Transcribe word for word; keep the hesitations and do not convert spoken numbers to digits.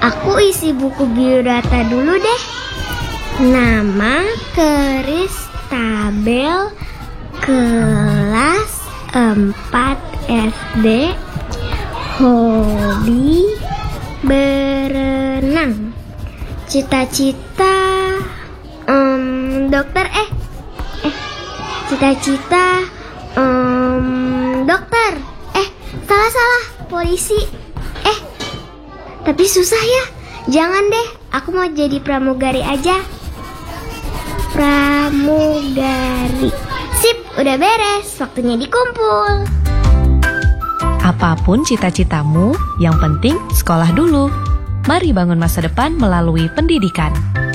Aku isi buku biodata dulu deh. Nama Kristabel, kelas empat S D, hobi berenang, cita-cita um, dokter eh eh cita-cita um, dokter eh salah-salah polisi eh tapi susah ya. Jangan deh, aku mau jadi pramugari aja. Pramugari. Sip, udah beres. Waktunya dikumpul. Apapun cita-citamu, yang penting sekolah dulu. Mari bangun masa depan melalui pendidikan.